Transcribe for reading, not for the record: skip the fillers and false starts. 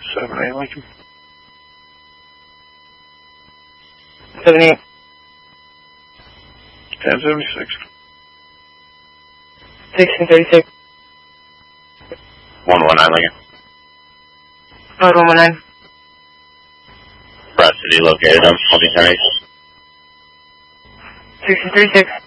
7-8 Lincoln. 7-8. 1076. 1636. 119 Lincoln. Road 119. Brad City located. I'm 10 8. 1636.